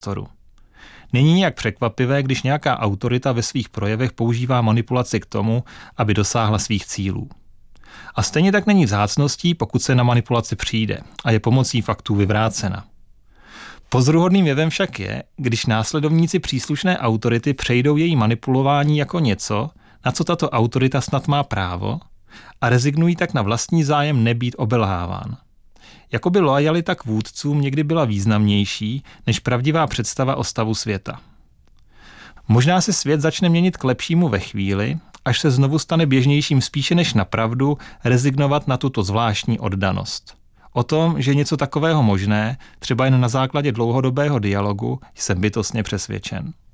prostoru. Není nijak překvapivé, když nějaká autorita ve svých projevech používá manipulaci k tomu, aby dosáhla svých cílů. A stejně tak není vzácností, pokud se na manipulaci přijde a je pomocí faktů vyvrácena. Pozoruhodným jevem však je, když následovníci příslušné autority přejdou její manipulování jako něco, na co tato autorita snad má právo, a rezignují tak na vlastní zájem nebýt obelháván. Jakoby loajalita k vůdcům někdy byla významnější než pravdivá představa o stavu světa. Možná se svět začne měnit k lepšímu ve chvíli, až se znovu stane běžnějším spíše než na pravdu rezignovat na tuto zvláštní oddanost. O tom, že něco takového možné, třeba jen na základě dlouhodobého dialogu, jsem bytostně přesvědčen.